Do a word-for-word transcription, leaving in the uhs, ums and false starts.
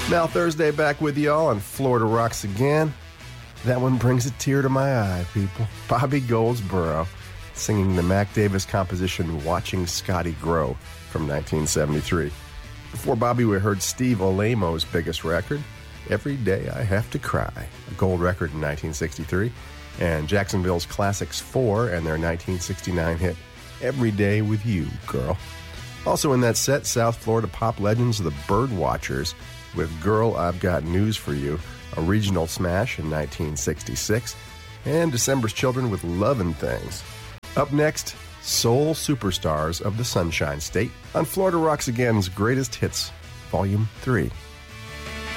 Now Thursday back with y'all on Florida Rocks Again. That one brings a tear to my eye, people. Bobby Goldsboro singing the Mac Davis composition Watching Scotty Grow from nineteen seventy-three. Before Bobby, we heard Steve Olamo's biggest record, Every Day I Have to Cry, a gold record in nineteen sixty-three, and Jacksonville's Classics four and their nineteen sixty-nine hit Every Day With You, Girl. Also in that set, South Florida pop legends The Birdwatchers with Girl, I've Got News for You, a regional smash in nineteen sixty-six, and December's Children with Lovin' Things. Up next, Soul Superstars of the Sunshine State on Florida Rocks Again's Greatest Hits, Volume three.